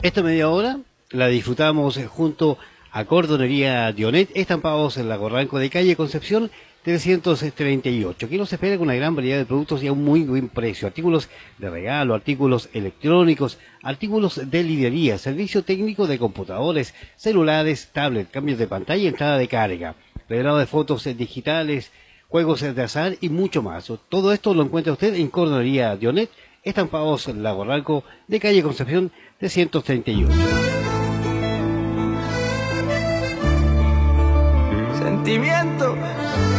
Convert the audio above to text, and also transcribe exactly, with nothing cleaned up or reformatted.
Esta media hora la disfrutamos junto a Cordonería Dionet, estampados en Lago Ranco de calle Concepción trescientos treinta y ocho. Aquí nos espera con una gran variedad de productos y a un muy buen precio. Artículos de regalo, artículos electrónicos, artículos de librería, servicio técnico de computadores, celulares, tablet, cambios de pantalla y entrada de carga, revelado de fotos digitales, juegos de azar y mucho más. Todo esto lo encuentra usted en Cordonería Dionet, estampados en Lago Ranco de calle Concepción trescientos treinta y ocho. Sentimiento.